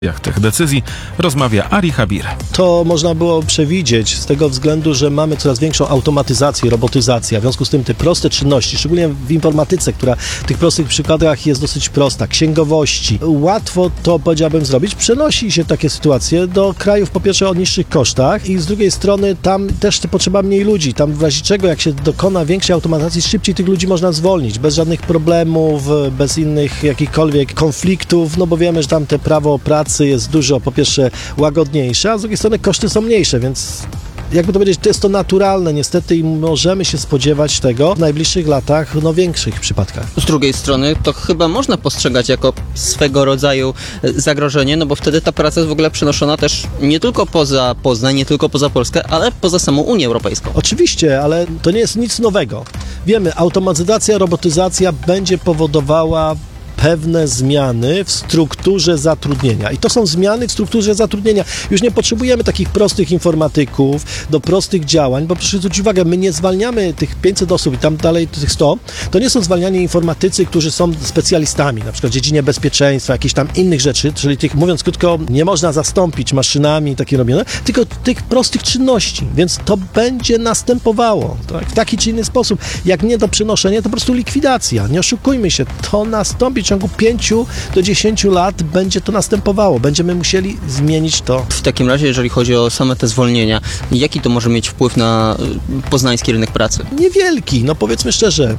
tych decyzji rozmawia Ari Habir. To można było przewidzieć z tego względu, że mamy coraz większą automatyzację, robotyzację, a w związku z tym te proste czynności, szczególnie w informatyce, która w tych prostych przykładach jest dosyć prosta, księgowości, łatwo to, powiedziałbym, zrobić. Przenosi się takie sytuacje do krajów, po pierwsze, o niższych kosztach i z drugiej strony tam też potrzeba mniej ludzi. Tam w razie czego, jak się dokona większej automatyzacji, szybciej tych ludzi można zwolnić, bez żadnych problemów, bez innych jakichkolwiek konfliktów, no bo wiemy, że tam te prawo pracy jest dużo, po pierwsze, łagodniejsze, a z drugiej strony koszty są mniejsze, więc jakby to powiedzieć, to jest to naturalne niestety i możemy się spodziewać tego w najbliższych latach, większych przypadkach. Z drugiej strony to chyba można postrzegać jako swego rodzaju zagrożenie, no bo wtedy ta praca jest w ogóle przenoszona też nie tylko poza Poznań, nie tylko poza Polskę, ale poza samą Unię Europejską. Oczywiście, ale to nie jest nic nowego. Wiemy, automatyzacja, robotyzacja będzie powodowała pewne zmiany w strukturze zatrudnienia. I to są zmiany w strukturze zatrudnienia. Już nie potrzebujemy takich prostych informatyków do prostych działań, bo proszę zwrócić uwagę, my nie zwalniamy tych 500 osób i tam dalej tych 100. To nie są zwalniani informatycy, którzy są specjalistami, na przykład w dziedzinie bezpieczeństwa, jakichś tam innych rzeczy, czyli tych, mówiąc krótko, nie można zastąpić maszynami takie robione, tylko tych prostych czynności. Więc to będzie następowało, tak? W taki czy inny sposób. Jak nie do przenoszenia, to po prostu likwidacja. Nie oszukujmy się, to nastąpi w ciągu 5 do 10 lat będzie to następowało. Będziemy musieli zmienić to. W takim razie, jeżeli chodzi o same te zwolnienia, jaki to może mieć wpływ na poznański rynek pracy? Niewielki, powiedzmy szczerze.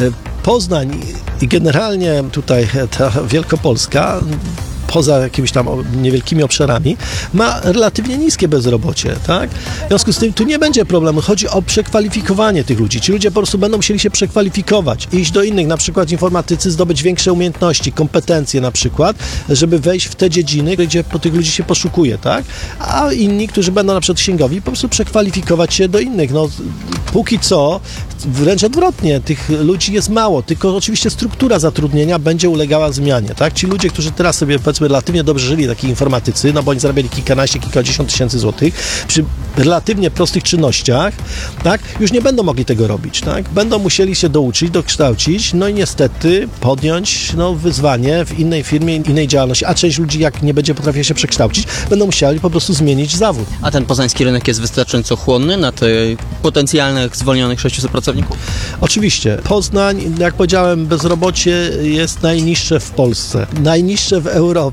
Poznań i generalnie tutaj ta Wielkopolska, poza jakimiś tam niewielkimi obszarami, ma relatywnie niskie bezrobocie, tak? W związku z tym tu nie będzie problemu. Chodzi o przekwalifikowanie tych ludzi. Ci ludzie po prostu będą musieli się przekwalifikować, iść do innych, na przykład informatycy, zdobyć większe umiejętności, kompetencje na przykład, żeby wejść w te dziedziny, gdzie po tych ludzi się poszukuje, tak? A inni, którzy będą na przykład księgowi, po prostu przekwalifikować się do innych. Póki co, wręcz odwrotnie, tych ludzi jest mało, tylko oczywiście struktura zatrudnienia będzie ulegała zmianie, tak? Ci ludzie, którzy teraz sobie, powiedzmy, relatywnie dobrze żyli, taki informatycy, bo oni zarabiali kilkadziesiąt tysięcy złotych, przy relatywnie prostych czynnościach, tak? Już nie będą mogli tego robić, tak? Będą musieli się douczyć, dokształcić, i niestety podjąć, wyzwanie w innej firmie, innej działalności, a część ludzi, jak nie będzie potrafiła się przekształcić, będą musieli po prostu zmienić zawód. A ten poznański rynek jest wystarczająco chłonny na tych potencjalnych zwolnionych 600 pracowników? Oczywiście. Poznań, jak powiedziałem, bezrobocie jest najniższe w Polsce, najniższe w Europie.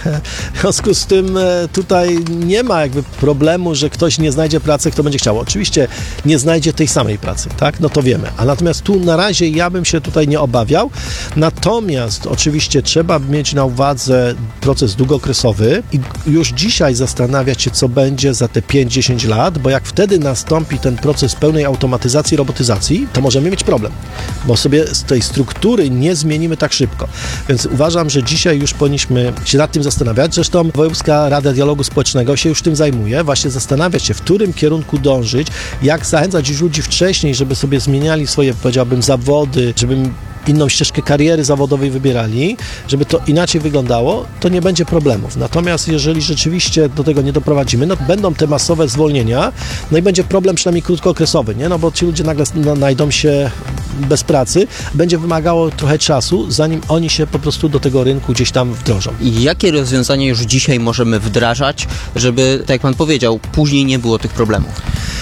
W związku z tym tutaj nie ma problemu, że ktoś nie znajdzie pracy, kto będzie chciał. Oczywiście nie znajdzie tej samej pracy, tak? To wiemy. A natomiast tu na razie ja bym się tutaj nie obawiał. Natomiast oczywiście trzeba mieć na uwadze proces długookresowy i już dzisiaj zastanawiać się, co będzie za te 5-10 lat, bo jak wtedy nastąpi ten proces pełnej automatyzacji, robotyzacji, to możemy mieć problem, bo sobie z tej struktury nie zmienimy tak szybko. Więc uważam, że dzisiaj już powinniśmy się nad tym zastanawiać. Zresztą Wojewódzka Rada Dialogu Społecznego się już tym zajmuje, właśnie zastanawiać się, w którym kierunku dążyć, jak zachęcać już ludzi wcześniej, żeby sobie zmieniali swoje, powiedziałbym, zawody, żeby inną ścieżkę kariery zawodowej wybierali, żeby to inaczej wyglądało, to nie będzie problemów. Natomiast jeżeli rzeczywiście do tego nie doprowadzimy, będą te masowe zwolnienia, i będzie problem przynajmniej krótkookresowy, nie? Bo ci ludzie nagle znajdą się bez pracy, będzie wymagało trochę czasu, zanim oni się po prostu do tego rynku gdzieś tam wdrożą. I jakie rozwiązania już dzisiaj możemy wdrażać, żeby, tak jak pan powiedział, później nie było tych problemów?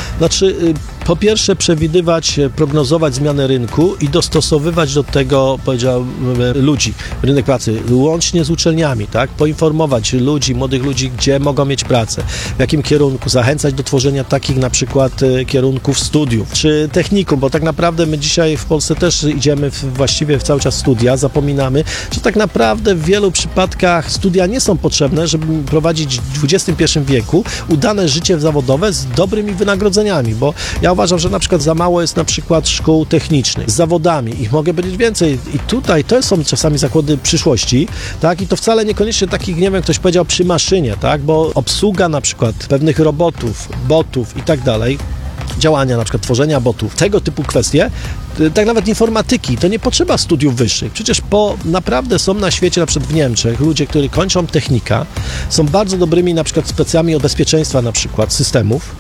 Po pierwsze przewidywać, prognozować zmianę rynku i dostosowywać do tego, powiedziałbym, ludzi, rynek pracy, łącznie z uczelniami, tak? Poinformować ludzi, młodych ludzi, gdzie mogą mieć pracę, w jakim kierunku, zachęcać do tworzenia takich na przykład kierunków studiów, czy technikum, bo tak naprawdę my dzisiaj w Polsce też idziemy właściwie cały czas studia, zapominamy, że tak naprawdę w wielu przypadkach studia nie są potrzebne, żeby prowadzić w XXI wieku udane życie zawodowe z dobrymi wynagrodzeniami, bo ja uważam, że na przykład za mało jest na przykład szkół technicznych z zawodami. Ich mogę powiedzieć więcej. I tutaj to są czasami zakłady przyszłości, tak? I to wcale niekoniecznie takich, nie wiem, ktoś powiedział przy maszynie, tak? Bo obsługa na przykład pewnych robotów, botów i tak dalej, działania, na przykład tworzenia botów, tego typu kwestie, tak nawet informatyki, to nie potrzeba studiów wyższych. Przecież naprawdę są na świecie, na przykład w Niemczech, ludzie, którzy kończą technika, są bardzo dobrymi na przykład specjami od bezpieczeństwa na przykład systemów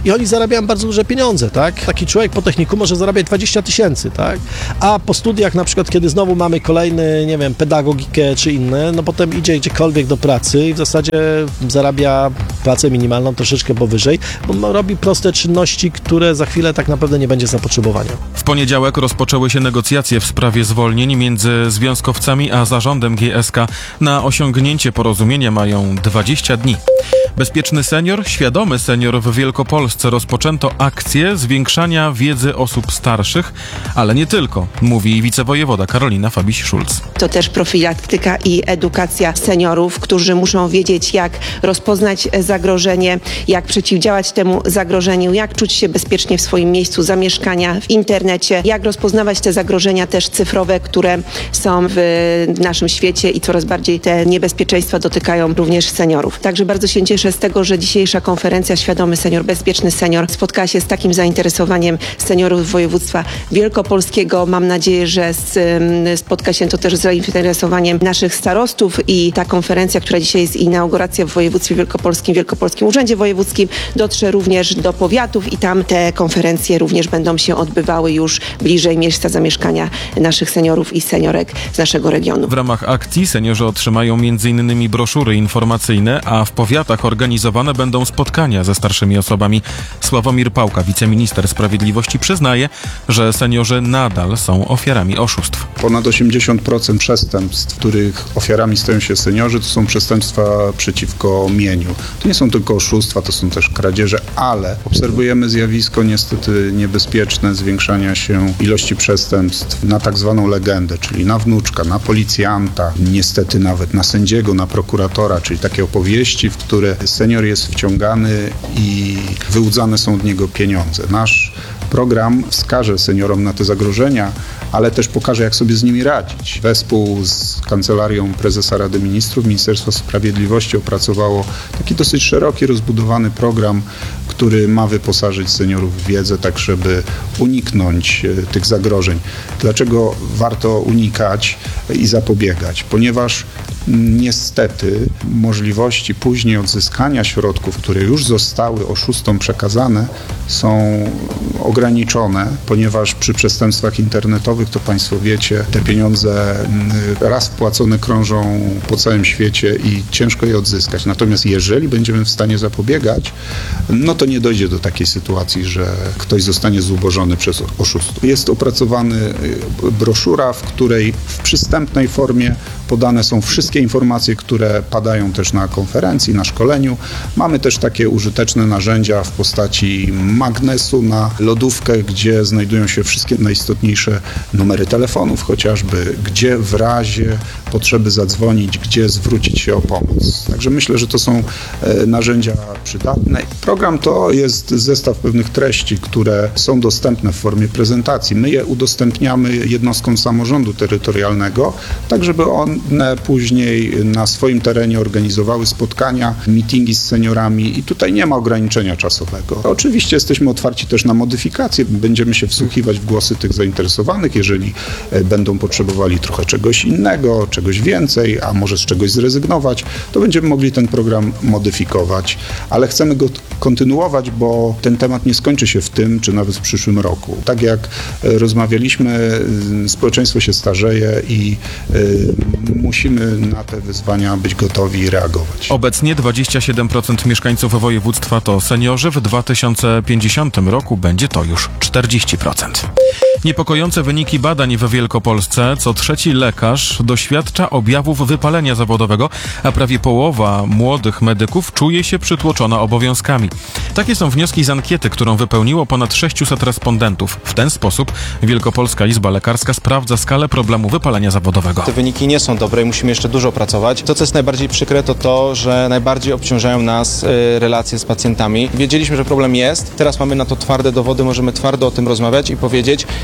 i oni zarabiają bardzo duże pieniądze, tak? Taki człowiek po techniku może zarabiać 20 000, tak? A po studiach na przykład, kiedy znowu mamy kolejny, nie wiem, pedagogikę czy inne, no potem idzie gdziekolwiek do pracy i w zasadzie zarabia pracę minimalną troszeczkę powyżej, bo robi proste czynności, które za chwilę tak naprawdę nie będzie zapotrzebowania. W poniedziałek rozpoczęły się negocjacje w sprawie zwolnień między związkowcami a zarządem GSK. Na osiągnięcie porozumienia mają 20 dni. Bezpieczny senior, świadomy senior w Wielkopolsce. Rozpoczęto akcję zwiększania wiedzy osób starszych, ale nie tylko, mówi wicewojewoda Karolina Fabiś-Szulc. To też profilaktyka i edukacja seniorów, którzy muszą wiedzieć, jak rozpoznać zagrożenie, jak przeciwdziałać temu zagrożeniu, jak czuć się bezpiecznie w swoim miejscu zamieszkania, w internecie, jak rozpoznawać te zagrożenia też cyfrowe, które są w naszym świecie i coraz bardziej te niebezpieczeństwa dotykają również seniorów. Także bardzo się cieszę z tego, że dzisiejsza konferencja Świadomy Senior, Bezpieczny Senior spotkała się z takim zainteresowaniem seniorów województwa wielkopolskiego. Mam nadzieję, że spotka się to też z zainteresowaniem naszych starostów i ta konferencja, która dzisiaj jest inauguracja w województwie wielkopolskim, Wielkopolskim Urzędzie Wojewódzkim, dotrze również do powiatów i tam te konferencje również będą się odbywały już bliżej miejsca zamieszkania naszych seniorów i seniorek z naszego regionu. W ramach akcji seniorzy otrzymają m.in. broszury informacyjne, a w powiatach organizowane będą spotkania ze starszymi osobami. Sławomir Pałka, wiceminister sprawiedliwości, przyznaje, że seniorzy nadal są ofiarami oszustw. Ponad 80% przestępstw, których ofiarami stają się seniorzy, to są przestępstwa przeciwko mieniu. To nie są tylko oszustwa, to są też kradzieże, ale obserwujemy zjawisko niestety niebezpieczne zwiększania się ilości przestępstw na tak zwaną legendę, czyli na wnuczka, na policjanta, niestety nawet na sędziego, na prokuratora, czyli takie opowieści, w które senior jest wciągany i wyłudzane są od niego pieniądze. Nasz program wskaże seniorom na te zagrożenia, ale też pokaże, jak sobie z nimi radzić. Wespół z Kancelarią Prezesa Rady Ministrów Ministerstwo Sprawiedliwości opracowało taki dosyć szeroki, rozbudowany program, który ma wyposażyć seniorów w wiedzę, tak żeby uniknąć tych zagrożeń. Dlaczego warto unikać i zapobiegać? Ponieważ niestety możliwości później odzyskania środków, które już zostały oszustom przekazane, są ograniczone, ponieważ przy przestępstwach internetowych, to Państwo wiecie, te pieniądze raz wpłacone krążą po całym świecie i ciężko je odzyskać. Natomiast jeżeli będziemy w stanie zapobiegać, no to nie dojdzie do takiej sytuacji, że ktoś zostanie zubożony przez oszustów. Jest opracowany broszura, w której w przystępnej formie podane są wszystkie informacje, które padają też na konferencji, na szkoleniu. Mamy też takie użyteczne narzędzia w postaci magnesu na lodówkę, gdzie znajdują się wszystkie najistotniejsze numery telefonów chociażby, gdzie w razie potrzeby zadzwonić, gdzie zwrócić się o pomoc. Także myślę, że to są narzędzia przydatne. Program to jest zestaw pewnych treści, które są dostępne w formie prezentacji. My je udostępniamy jednostkom samorządu terytorialnego, tak żeby one później na swoim terenie organizowały spotkania, meetingi z seniorami i tutaj nie ma ograniczenia czasowego. Oczywiście jesteśmy otwarci też na modyfikacje, będziemy się wsłuchiwać w głosy tych zainteresowanych, jeżeli będą potrzebowali trochę czegoś innego, czegoś więcej, a może z czegoś zrezygnować, to będziemy mogli ten program modyfikować, ale chcemy go kontynuować, bo ten temat nie skończy się w tym, czy nawet w przyszłym roku. Tak jak rozmawialiśmy, społeczeństwo się starzeje i musimy na te wyzwania być gotowi i reagować. Obecnie 27% mieszkańców województwa to seniorzy. W 2050 roku będzie to już 40%. Niepokojące wyniki badań w Wielkopolsce. Co trzeci lekarz doświadcza objawów wypalenia zawodowego, a prawie połowa młodych medyków czuje się przytłoczona obowiązkami. Takie są wnioski z ankiety, którą wypełniło ponad 600 respondentów. W ten sposób Wielkopolska Izba Lekarska sprawdza skalę problemu wypalenia zawodowego. Te wyniki nie są dobre i musimy jeszcze dużo pracować. To, co jest najbardziej przykre, to, że najbardziej obciążają nas relacje z pacjentami. Wiedzieliśmy, że problem jest. Teraz mamy na to twarde dowody, możemy twardo o tym rozmawiać i powiedzieć,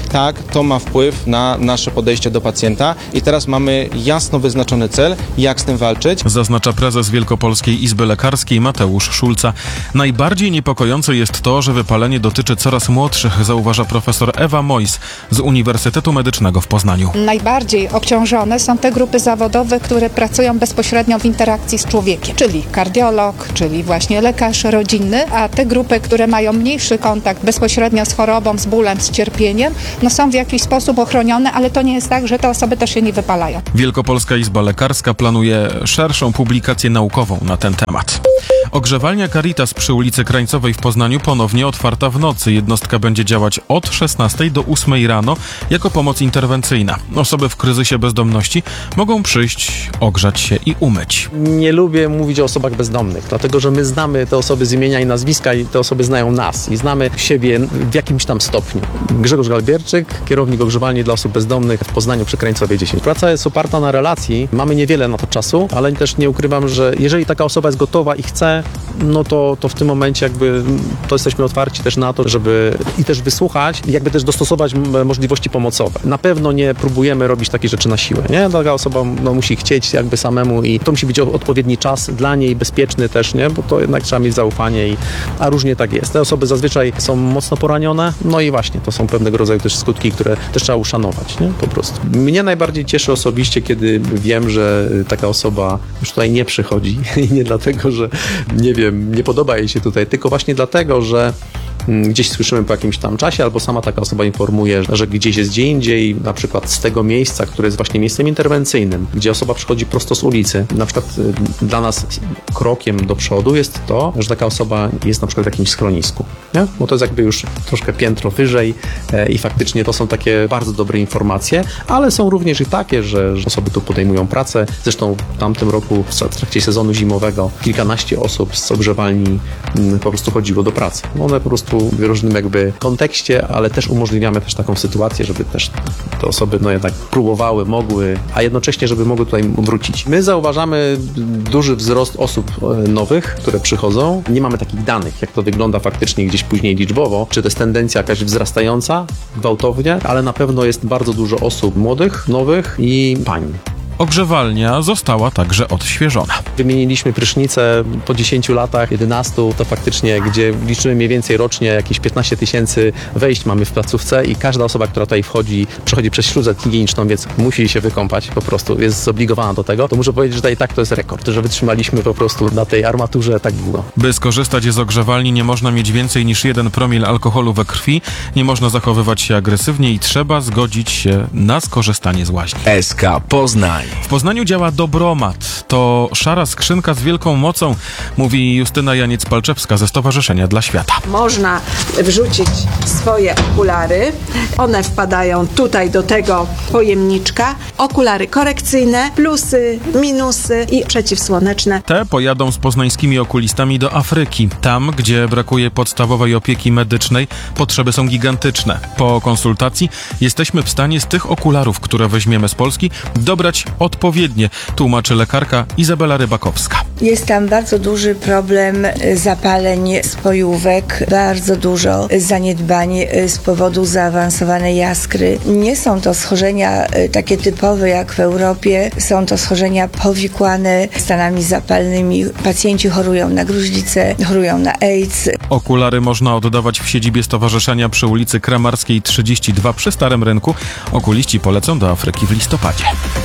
tak, to ma wpływ na nasze podejście do pacjenta i teraz mamy jasno wyznaczony cel, jak z tym walczyć. Zaznacza prezes Wielkopolskiej Izby Lekarskiej Mateusz Szulca. Najbardziej niepokojące jest to, że wypalenie dotyczy coraz młodszych, zauważa profesor Ewa Mojs z Uniwersytetu Medycznego w Poznaniu. Najbardziej obciążone są te grupy zawodowe, które pracują bezpośrednio w interakcji z człowiekiem, czyli kardiolog, czyli właśnie lekarz rodzinny, a te grupy, które mają mniejszy kontakt bezpośrednio z chorobą, z bólem, z cierpieniem, no są w jakiś sposób ochronione, ale to nie jest tak, że te osoby też się nie wypalają. Wielkopolska Izba Lekarska planuje szerszą publikację naukową na ten temat. Ogrzewalnia Caritas przy ulicy Krańcowej w Poznaniu ponownie otwarta w nocy. Jednostka będzie działać od 16 do 8 rano jako pomoc interwencyjna. Osoby w kryzysie bezdomności mogą przyjść, ogrzać się i umyć. Nie lubię mówić o osobach bezdomnych, dlatego że my znamy te osoby z imienia i nazwiska i te osoby znają nas i znamy siebie w jakimś tam stopniu. Grzegorz Galbierczyk, kierownik ogrzewalni dla osób bezdomnych w Poznaniu przy Krańcowej 10. Praca jest oparta na relacji, mamy niewiele na to czasu, ale też nie ukrywam, że jeżeli taka osoba jest gotowa i chce, no to w tym momencie jakby to jesteśmy otwarci też na to, żeby i też wysłuchać, jakby też dostosować możliwości pomocowe. Na pewno nie próbujemy robić takie rzeczy na siłę, nie? Taka osoba musi chcieć jakby samemu i to musi być odpowiedni czas dla niej, bezpieczny też, nie? Bo to jednak trzeba mieć zaufanie a różnie tak jest. Te osoby zazwyczaj są mocno poranione, no i właśnie to są pewnego rodzaju też skutki, które też trzeba uszanować, nie? Po prostu. Mnie najbardziej cieszy osobiście, kiedy wiem, że taka osoba już tutaj nie przychodzi i nie dlatego, że nie wiem, nie podoba jej się tutaj, tylko właśnie dlatego, że gdzieś słyszymy po jakimś tam czasie, albo sama taka osoba informuje, że gdzieś jest gdzie indziej, na przykład z tego miejsca, które jest właśnie miejscem interwencyjnym, gdzie osoba przychodzi prosto z ulicy. Na przykład dla nas krokiem do przodu jest to, że taka osoba jest na przykład w jakimś schronisku, nie? Bo to jest jakby już troszkę piętro wyżej i faktycznie to są takie bardzo dobre informacje, ale są również i takie, że osoby tu podejmują pracę. Zresztą w tamtym roku w trakcie sezonu zimowego kilkanaście osób z ogrzewalni po prostu chodziło do pracy. One po prostu w różnym jakby kontekście, ale też umożliwiamy też taką sytuację, żeby też te osoby no jednak próbowały, mogły, a jednocześnie, żeby mogły tutaj wrócić. My zauważamy duży wzrost osób nowych, które przychodzą. Nie mamy takich danych, jak to wygląda faktycznie gdzieś później liczbowo, czy to jest tendencja jakaś wzrastająca gwałtownie, ale na pewno jest bardzo dużo osób młodych, nowych i pań. Ogrzewalnia została także odświeżona. Wymieniliśmy prysznice po 10 latach, 11, to faktycznie, gdzie liczymy mniej więcej rocznie jakieś 15 000 wejść mamy w placówce i każda osoba, która tutaj wchodzi, przechodzi przez śluzę higieniczną, więc musi się wykąpać, po prostu jest zobligowana do tego. To muszę powiedzieć, że tutaj tak to jest rekord, że wytrzymaliśmy po prostu na tej armaturze tak długo. By skorzystać z ogrzewalni nie można mieć więcej niż 1 promil alkoholu we krwi, nie można zachowywać się agresywnie i trzeba zgodzić się na skorzystanie z łaźni. SK Poznań. W Poznaniu działa Dobromat. To szara skrzynka z wielką mocą, mówi Justyna Janiec-Palczewska ze Stowarzyszenia dla Świata. Można wrzucić swoje okulary. One wpadają tutaj do tego pojemniczka. Okulary korekcyjne, plusy, minusy i przeciwsłoneczne. Te pojadą z poznańskimi okulistami do Afryki. Tam, gdzie brakuje podstawowej opieki medycznej, potrzeby są gigantyczne. Po konsultacji jesteśmy w stanie z tych okularów, które weźmiemy z Polski, dobrać odpowiednie, tłumaczy lekarka Izabela Rybakowska. Jest tam bardzo duży problem zapaleń spojówek, bardzo dużo zaniedbań z powodu zaawansowanej jaskry. Nie są to schorzenia takie typowe jak w Europie, są to schorzenia powikłane stanami zapalnymi. Pacjenci chorują na gruźlicę, chorują na AIDS. Okulary można oddawać w siedzibie stowarzyszenia przy ulicy Kramarskiej 32 przy Starym Rynku. Okuliści polecą do Afryki w listopadzie.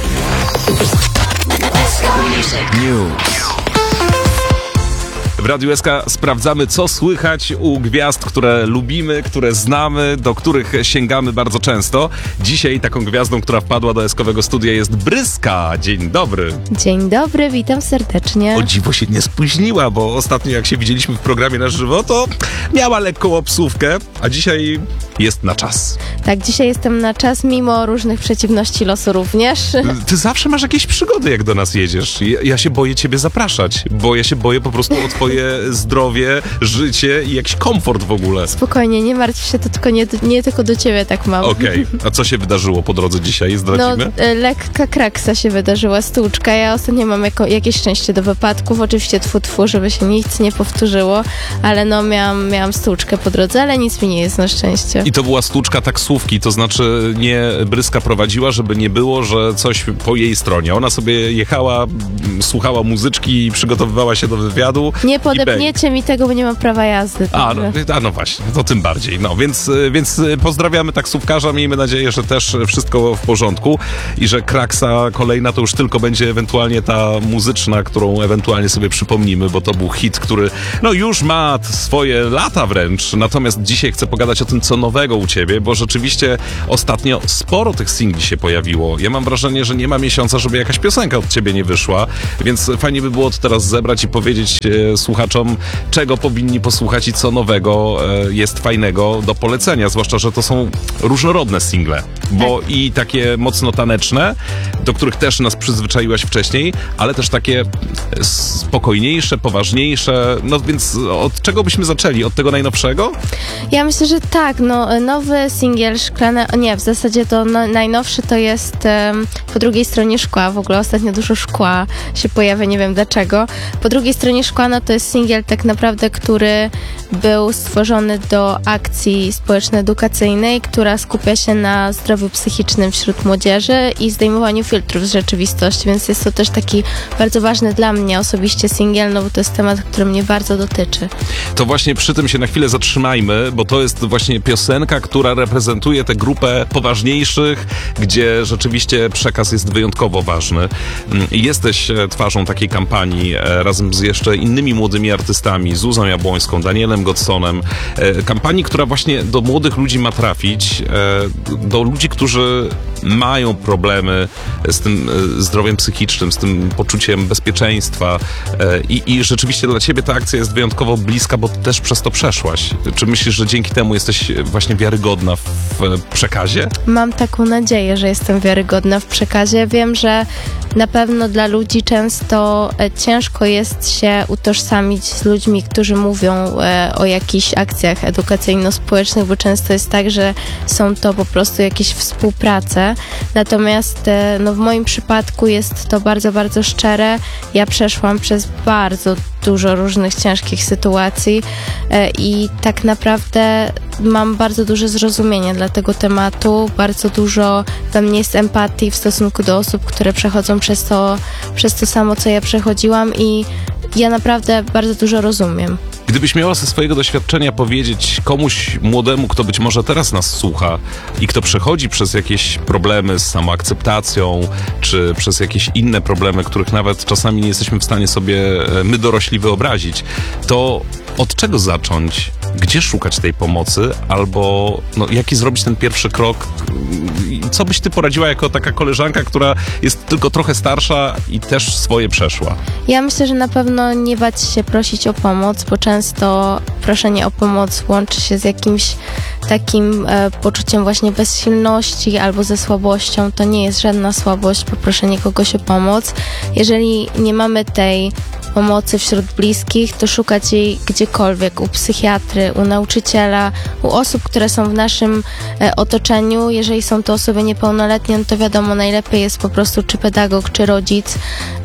News. W Radiu SK sprawdzamy, co słychać u gwiazd, które lubimy, które znamy, do których sięgamy bardzo często. Dzisiaj taką gwiazdą, która wpadła do SK-owego studia jest Bryska. Dzień dobry. Dzień dobry, witam serdecznie. O dziwo się nie spóźniła, bo ostatnio jak się widzieliśmy w programie na żywo, to miała lekką obsłówkę, a dzisiaj jest na czas. Tak, dzisiaj jestem na czas, mimo różnych przeciwności losu również. Ty zawsze masz jakieś przygody, jak do nas jedziesz. Ja się boję ciebie zapraszać, bo ja się boję po prostu o twoje twoje zdrowie, życie i jakiś komfort w ogóle. Spokojnie, nie martw się, to tylko nie tylko do ciebie tak mam. Okej, a co się wydarzyło po drodze dzisiaj? Zdradzimy? Lekka kraksa się wydarzyła, stłuczka. Ja ostatnio mam jakieś szczęście do wypadków, oczywiście tfu, żeby się nic nie powtórzyło, ale no miałam stłuczkę po drodze, ale nic mi nie jest na szczęście. I to była stłuczka taksówki, to znaczy nie Bryska prowadziła, żeby nie było, że coś po jej stronie. Ona sobie jechała, słuchała muzyczki i przygotowywała się do wywiadu. Nie podepniecie mi tego, bo nie mam prawa jazdy. No właśnie, to tym bardziej. No, więc pozdrawiamy taksówkarza, miejmy nadzieję, że też wszystko w porządku i że kraksa kolejna to już tylko będzie ewentualnie ta muzyczna, którą ewentualnie sobie przypomnimy, bo to był hit, który no już ma swoje lata wręcz. Natomiast dzisiaj chcę pogadać o tym, co nowego u ciebie, bo rzeczywiście ostatnio sporo tych singli się pojawiło. Ja mam wrażenie, że nie ma miesiąca, żeby jakaś piosenka od ciebie nie wyszła, więc fajnie by było to teraz zebrać i powiedzieć słuchaczom, czego powinni posłuchać i co nowego jest fajnego do polecenia, zwłaszcza, że to są różnorodne single, bo i takie mocno taneczne, do których też nas przyzwyczaiłaś wcześniej, ale też takie spokojniejsze, poważniejsze, no więc od czego byśmy zaczęli? Od tego najnowszego? Ja myślę, że tak, nowy singiel Szklane, w zasadzie to najnowszy to jest Po drugiej stronie szkła, w ogóle ostatnio dużo szkła się pojawia, nie wiem dlaczego. Po drugiej stronie szkła, no to jest singiel tak naprawdę, który był stworzony do akcji społeczno-edukacyjnej, która skupia się na zdrowiu psychicznym wśród młodzieży i zdejmowaniu filtrów z rzeczywistości, więc jest to też taki bardzo ważny dla mnie osobiście singiel, no bo to jest temat, który mnie bardzo dotyczy. To właśnie przy tym się na chwilę zatrzymajmy, bo to jest właśnie piosenka, która reprezentuje tę grupę poważniejszych, gdzie rzeczywiście przekaz jest wyjątkowo ważny. Jesteś twarzą takiej kampanii razem z jeszcze innymi młodymi artystami, Zuzą Jabłońską, Danielem Godsonem. Kampanii, która właśnie do młodych ludzi ma trafić, do ludzi, którzy mają problemy z tym zdrowiem psychicznym, z tym poczuciem bezpieczeństwa i rzeczywiście dla ciebie ta akcja jest wyjątkowo bliska, bo też przez to przeszłaś. Czy myślisz, że dzięki temu jesteś właśnie wiarygodna w przekazie? Mam taką nadzieję, że jestem wiarygodna w przekazie. Wiem, że na pewno dla ludzi często ciężko jest się utożsamić z ludźmi, którzy mówią o jakichś akcjach edukacyjno-społecznych, bo często jest tak, że są to po prostu jakieś współprace. Natomiast w moim przypadku jest to bardzo, bardzo szczere. Ja przeszłam przez bardzo dużo różnych ciężkich sytuacji i tak naprawdę mam bardzo duże zrozumienie dla tego tematu, bardzo dużo we mnie jest empatii w stosunku do osób, które przechodzą przez to samo, co ja przechodziłam i ja naprawdę bardzo dużo rozumiem. Gdybyś miała ze swojego doświadczenia powiedzieć komuś młodemu, kto być może teraz nas słucha i kto przechodzi przez jakieś problemy z samoakceptacją, czy przez jakieś inne problemy, których nawet czasami nie jesteśmy w stanie sobie my dorośli wyobrazić, to od czego zacząć? Gdzie szukać tej pomocy? Albo jaki zrobić ten pierwszy krok? Co byś ty poradziła jako taka koleżanka, która jest tylko trochę starsza i też swoje przeszła? Ja myślę, że na pewno nie bać się prosić o pomoc, bo często proszenie o pomoc łączy się z jakimś takim poczuciem właśnie bezsilności albo ze słabością. To nie jest żadna słabość, poproszenie kogoś o pomoc. Jeżeli nie mamy tej pomocy wśród bliskich, to szukać jej gdziekolwiek, u psychiatry, u nauczyciela, u osób, które są w naszym otoczeniu. Jeżeli są to osoby niepełnoletnie, no to wiadomo, najlepiej jest po prostu czy pedagog, czy rodzic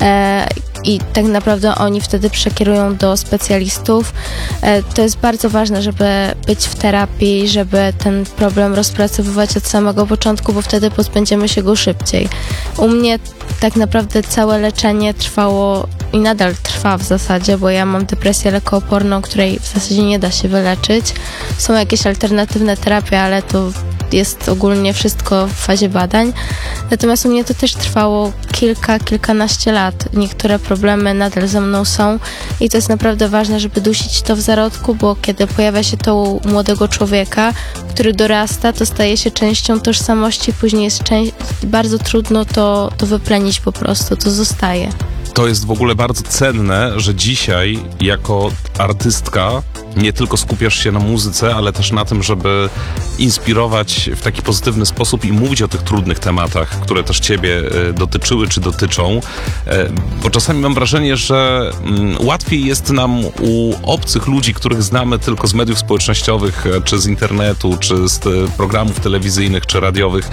i tak naprawdę oni wtedy przekierują do specjalistów. To jest bardzo ważne, żeby być w terapii, żeby ten problem rozpracowywać od samego początku, bo wtedy pozbędziemy się go szybciej. U mnie tak naprawdę całe leczenie trwało i nadal trwa w zasadzie, bo ja mam depresję lekooporną, której w zasadzie nie da się wyleczyć. Są jakieś alternatywne terapie, ale to jest ogólnie wszystko w fazie badań. Natomiast u mnie to też trwało kilkanaście lat. Niektóre problemy nadal ze mną są i to jest naprawdę ważne, żeby dusić to w zarodku, bo kiedy pojawia się to u młodego człowieka, który dorasta, to staje się częścią tożsamości, później jest bardzo trudno to wyplenić po prostu, to zostaje. To jest w ogóle bardzo cenne, że dzisiaj jako artystka nie tylko skupiasz się na muzyce, ale też na tym, żeby inspirować w taki pozytywny sposób i mówić o tych trudnych tematach, które też ciebie dotyczyły czy dotyczą. Bo czasami mam wrażenie, że łatwiej jest nam u obcych ludzi, których znamy tylko z mediów społecznościowych, czy z internetu, czy z programów telewizyjnych, czy radiowych.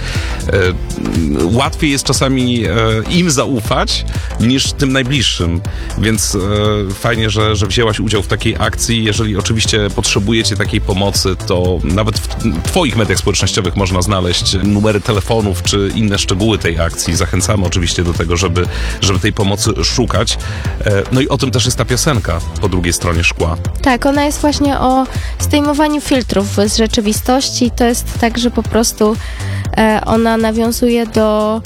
Łatwiej jest czasami im zaufać, niż tym najbliższym. Więc fajnie, że wzięłaś udział w takiej akcji. Jeżeli oczywiście potrzebujecie takiej pomocy, to nawet w twoich mediach społecznościowych można znaleźć numery telefonów, czy inne szczegóły tej akcji. Zachęcamy oczywiście do tego, żeby tej pomocy szukać. No i o tym też jest ta piosenka po drugiej stronie szkła. Tak, ona jest właśnie o zdejmowaniu filtrów z rzeczywistości. To jest tak, że po prostu ona nawiązuje do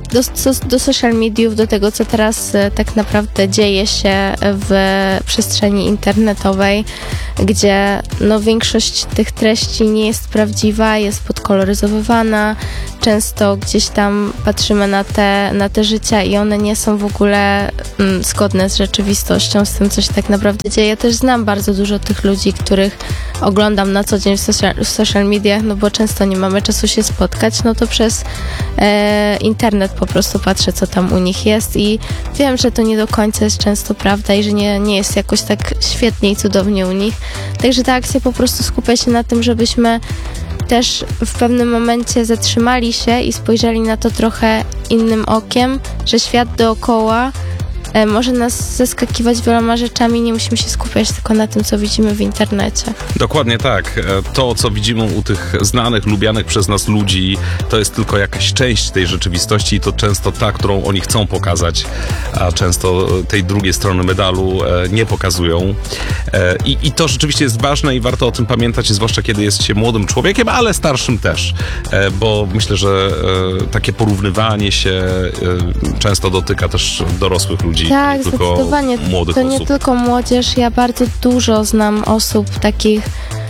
social mediów, do tego, co teraz tak naprawdę dzieje się w przestrzeni internetowej, gdzie większość tych treści nie jest prawdziwa, jest podkoloryzowywana. Często gdzieś tam patrzymy na te życia i one nie są w ogóle zgodne z rzeczywistością, z tym, co się tak naprawdę dzieje. Ja też znam bardzo dużo tych ludzi, których oglądam na co dzień w social mediach, bo często nie mamy czasu się spotkać, to przez internet po prostu patrzę, co tam u nich jest i wiem, że to nie do końca jest często prawda i że nie jest jakoś tak świetnie i cudownie u nich. Także ta akcja po prostu skupia się na tym, żebyśmy też w pewnym momencie zatrzymali się i spojrzeli na to trochę innym okiem, że świat dookoła może nas zaskakiwać wieloma rzeczami, nie musimy się skupiać tylko na tym, co widzimy w internecie. Dokładnie tak. To, co widzimy u tych znanych, lubianych przez nas ludzi, to jest tylko jakaś część tej rzeczywistości i to często ta, którą oni chcą pokazać, a często tej drugiej strony medalu nie pokazują. I to rzeczywiście jest ważne i warto o tym pamiętać, zwłaszcza kiedy jest się młodym człowiekiem, ale starszym też, bo myślę, że takie porównywanie się często dotyka też dorosłych ludzi. Tak, nie tylko zdecydowanie. Młodych to osób. nie tylko młodzież. Ja bardzo dużo znam osób takich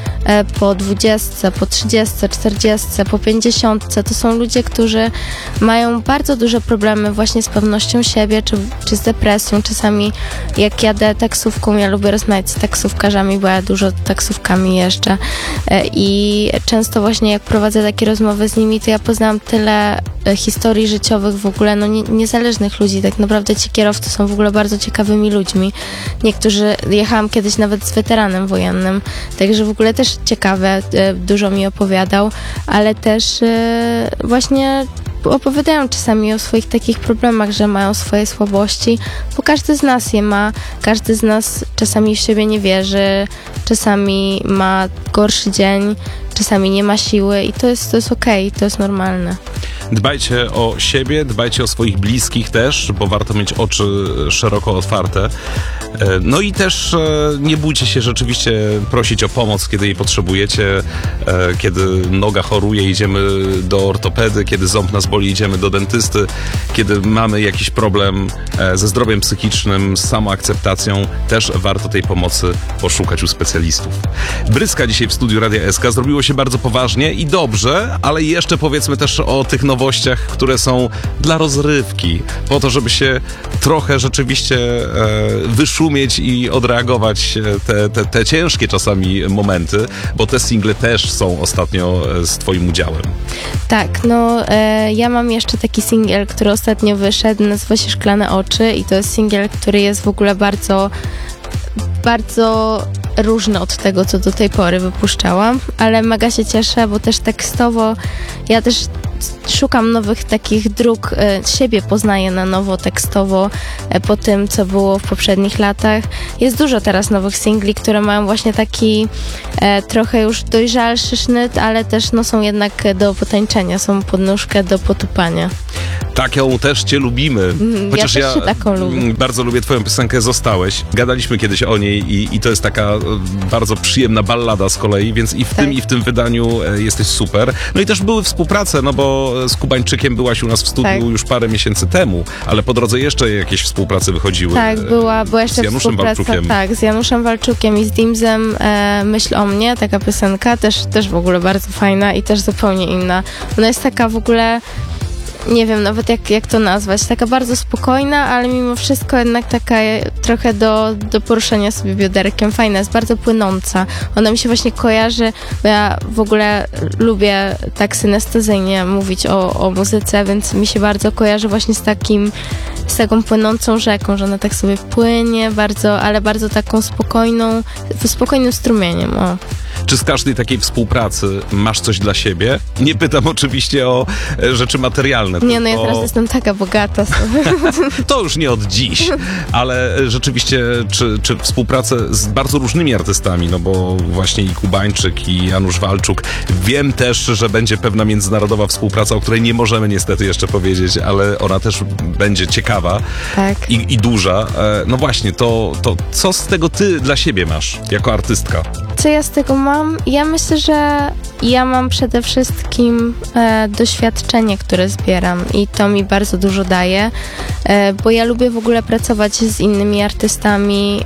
po 20, po 30, 40, po 50. To są ludzie, którzy mają bardzo duże problemy właśnie z pewnością siebie, czy z depresją. Czasami jak jadę taksówką, ja lubię rozmawiać z taksówkarzami, bo ja dużo taksówkami jeżdżę i często właśnie jak prowadzę takie rozmowy z nimi, to ja poznałam tyle historii życiowych w ogóle, niezależnych ludzi. Tak naprawdę ci kierowcy są w ogóle bardzo ciekawymi ludźmi. Niektórzy, jechałam kiedyś nawet z weteranem wojennym, także w ogóle też ciekawe, dużo mi opowiadał, ale też właśnie opowiadają czasami o swoich takich problemach, że mają swoje słabości, bo każdy z nas je ma, każdy z nas czasami w siebie nie wierzy, czasami ma gorszy dzień, czasami nie ma siły i to jest okej, to jest normalne. Dbajcie o siebie, dbajcie o swoich bliskich też, bo warto mieć oczy szeroko otwarte. No i też nie bójcie się rzeczywiście prosić o pomoc, kiedy jej potrzebujecie, kiedy noga choruje, idziemy do ortopedy, kiedy ząb nas boli, idziemy do dentysty, kiedy mamy jakiś problem ze zdrowiem psychicznym, z samoakceptacją, też warto tej pomocy poszukać u specjalistów. Bryska dzisiaj w studiu Radia SK. Zrobiło się bardzo poważnie i dobrze, ale jeszcze powiedzmy też o tych nowościach, które są dla rozrywki, po to, żeby się trochę rzeczywiście wyszumieć i odreagować te ciężkie czasami momenty, bo te single też są ostatnio z twoim udziałem. Tak, ja mam jeszcze taki singiel, który ostatnio wyszedł, nazywa się Szklane oczy i to jest singiel, który jest w ogóle bardzo, bardzo różny od tego, co do tej pory wypuszczałam, ale mega się cieszę, bo też tekstowo ja też szukam nowych takich dróg, siebie poznaję na nowo tekstowo po tym, co było w poprzednich latach. Jest dużo teraz nowych singli, które mają właśnie taki trochę już dojrzalszy sznyt, ale też są jednak do potańczenia, są podnóżkę do potupania. Taką też cię lubimy. Chociaż ja też taką lubię. Bardzo lubię twoją piosenkę Zostałeś. Gadaliśmy kiedyś o niej i to jest taka bardzo przyjemna ballada z kolei, więc i w tym, i w tym wydaniu jesteś super. No i też były współprace, bo z Kubańczykiem byłaś u nas w studiu już parę miesięcy temu, ale po drodze jeszcze jakieś współprace wychodziły. Tak, była jeszcze z Januszem Walczukiem. Tak, z Januszem Walczukiem i z Dimzem Myśl o mnie, taka piosenka, też w ogóle bardzo fajna i też zupełnie inna. Ona jest taka w ogóle nie wiem nawet jak to nazwać, taka bardzo spokojna, ale mimo wszystko jednak taka trochę do poruszenia sobie bioderkiem. Fajna, jest bardzo płynąca. Ona mi się właśnie kojarzy, bo ja w ogóle lubię tak synestezyjnie mówić o muzyce, więc mi się bardzo kojarzy właśnie z taką płynącą rzeką, że ona tak sobie płynie bardzo, ale bardzo taką spokojnym strumieniem. O. Czy z każdej takiej współpracy masz coś dla siebie? Nie pytam oczywiście o rzeczy materialne. Nie, no ja teraz jestem taka bogata. To już nie od dziś, ale rzeczywiście czy współpracę z bardzo różnymi artystami, no bo właśnie i Kubańczyk, i Janusz Walczuk. Wiem też, że będzie pewna międzynarodowa współpraca, o której nie możemy niestety jeszcze powiedzieć, ale ona też będzie ciekawa i duża. No właśnie, to co z tego ty dla siebie masz jako artystka? Co ja z tego mam? Ja myślę, że ja mam przede wszystkim doświadczenie, które zbieram i to mi bardzo dużo daje, bo ja lubię w ogóle pracować z innymi artystami,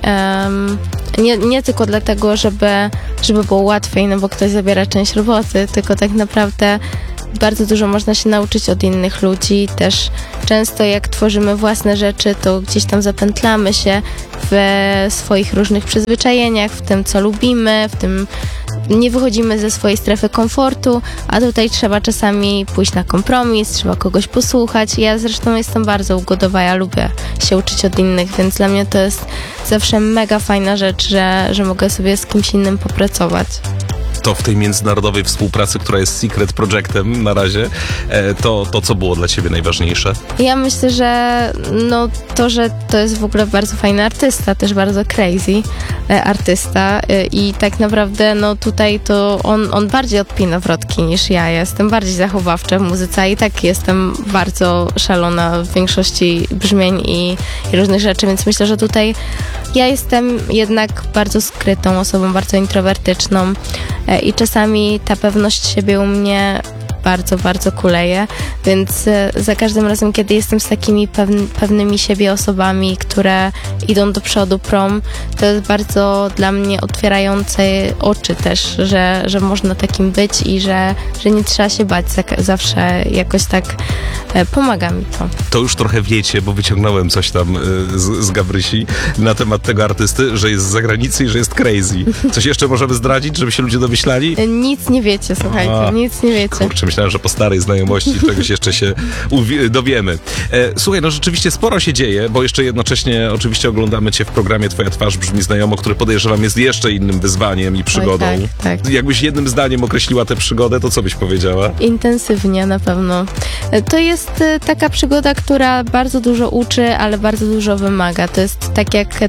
nie tylko dlatego, żeby było łatwiej, no bo ktoś zabiera część roboty, tylko tak naprawdę bardzo dużo można się nauczyć od innych ludzi. Też często jak tworzymy własne rzeczy, to gdzieś tam zapętlamy się w swoich różnych przyzwyczajeniach, w tym, co lubimy, w tym nie wychodzimy ze swojej strefy komfortu, a tutaj trzeba czasami pójść na kompromis, trzeba kogoś posłuchać. Ja zresztą jestem bardzo ugodowa, ja lubię się uczyć od innych, więc dla mnie to jest zawsze mega fajna rzecz, że mogę sobie z kimś innym popracować. To w tej międzynarodowej współpracy, która jest Secret Projectem na razie, to co było dla ciebie najważniejsze? Ja myślę, że że to jest w ogóle bardzo fajny artysta, też bardzo crazy artysta i tak naprawdę tutaj to on bardziej odpina wrotki niż ja. Jestem bardziej zachowawcza w muzyce, a i tak jestem bardzo szalona w większości brzmień i różnych rzeczy, więc myślę, że tutaj ja jestem jednak bardzo skrytą osobą, bardzo introwertyczną i czasami ta pewność siebie u mnie bardzo, bardzo kuleje, więc za każdym razem, kiedy jestem z takimi pewnymi siebie osobami, które idą do przodu prom, to jest bardzo dla mnie otwierające oczy też, że można takim być i że nie trzeba się bać, zawsze jakoś tak pomaga mi to. To już trochę wiecie, bo wyciągnąłem coś tam z Gabrysi na temat tego artysty, że jest z zagranicy i że jest crazy. Coś jeszcze możemy zdradzić, żeby się ludzie domyślali? Nic nie wiecie, słuchajcie, nic nie wiecie. Kurczę, myślałem, że po starej znajomości czegoś jeszcze się dowiemy. Słuchaj, no rzeczywiście sporo się dzieje, bo jeszcze jednocześnie oczywiście oglądamy cię w programie Twoja twarz brzmi znajomo, który podejrzewam jest jeszcze innym wyzwaniem i przygodą. Oj, tak. Jakbyś jednym zdaniem określiła tę przygodę, to co byś powiedziała? Intensywnie na pewno. To jest taka przygoda, która bardzo dużo uczy, ale bardzo dużo wymaga. To jest tak jak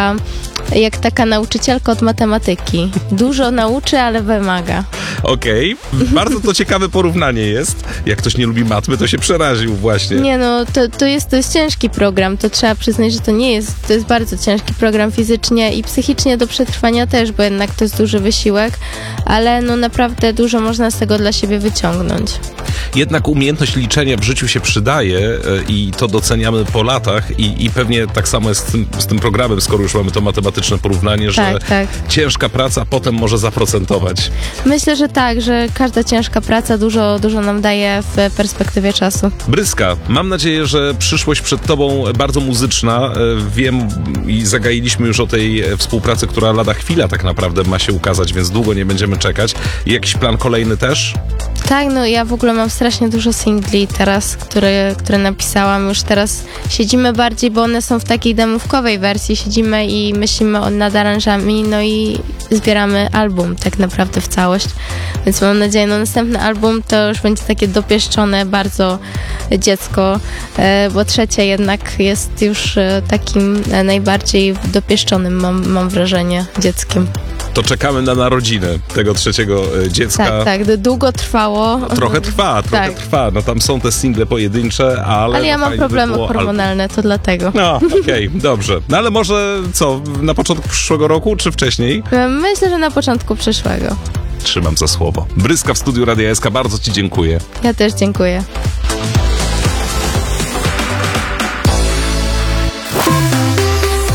taka nauczycielka od matematyki. Dużo nauczy, ale wymaga. Okej. Bardzo to ciekawe porównanie jest. Jak ktoś nie lubi matmy, to się przeraził właśnie. Nie no, to jest ciężki program. To trzeba przyznać, że to jest bardzo ciężki program fizycznie i psychicznie do przetrwania też, bo jednak to jest duży wysiłek, ale naprawdę dużo można z tego dla siebie wyciągnąć. Jednak umiejętność liczenia w życiu się przydaje i to doceniamy po latach i pewnie tak samo jest z tym programem, skoro już mamy to matematyczne porównanie, że ciężka praca potem może zaprocentować. Myślę, że tak, że każda ciężka praca dużo nam daje w perspektywie czasu. Bryska, mam nadzieję, że przyszłość przed tobą bardzo muzyczna. Wiem i zagailiśmy już o tej współpracy, która lada chwila tak naprawdę ma się ukazać, więc długo nie będziemy czekać. Jakiś plan kolejny też? Tak, ja w ogóle mam strasznie dużo singli teraz, które napisałam. Już teraz siedzimy bardziej, bo one są w takiej demówkowej wersji. Siedzimy i myślimy nad aranżami, i zbieramy album tak naprawdę w całość. Więc mam nadzieję, następny album to już będzie takie dopieszczone bardzo dziecko, bo trzecie jednak jest już takim najbardziej dopieszczonym, mam wrażenie, dzieckiem. To czekamy na narodziny tego trzeciego dziecka. Tak, długo trwało. Trochę trwa. No tam są te single pojedyncze, ale ja mam problemy hormonalne, to dlatego. No, okej, dobrze. No ale może co, na początku przyszłego roku, czy wcześniej? Myślę, że na początku przyszłego. Trzymam za słowo. Bryska w studiu Radia SK, bardzo ci dziękuję. Ja też dziękuję.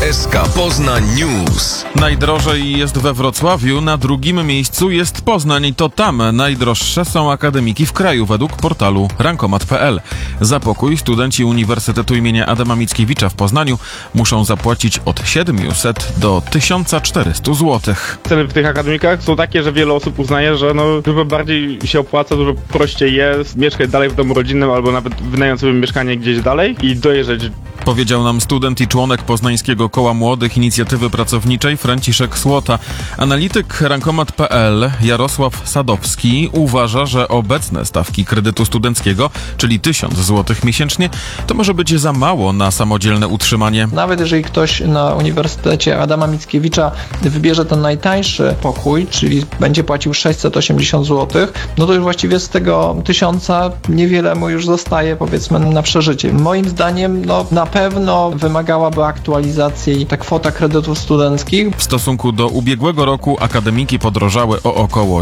SK Poznań News. Najdrożej jest we Wrocławiu, na drugim miejscu jest Poznań. To tam najdroższe są akademiki w kraju według portalu rankomat.pl. Za pokój studenci Uniwersytetu imienia Adama Mickiewicza w Poznaniu muszą zapłacić od 700 do 1400 zł. Ceny w tych akademikach są takie, że wiele osób uznaje, że dużo bardziej się opłaca, dużo prościej jest mieszkać dalej w domu rodzinnym albo nawet wynająć sobie mieszkanie gdzieś dalej i dojeżdżać. Powiedział nam student i członek Poznańskiego Koła Młodych Inicjatywy Pracowniczej Franciszek Słota. Analityk rankomat.pl Jarosław Sadowski uważa, że obecne stawki kredytu studenckiego, czyli 1000 zł miesięcznie, to może być za mało na samodzielne utrzymanie. Nawet jeżeli ktoś na Uniwersytecie Adama Mickiewicza wybierze ten najtańszy pokój, czyli będzie płacił 680 zł, no to już właściwie z tego 1000 niewiele mu już zostaje, powiedzmy, na przeżycie. Moim zdaniem, na pewno wymagałaby aktualizacji ta kwota kredytów studenckich. W stosunku do ubiegłego roku akademiki podrożały o około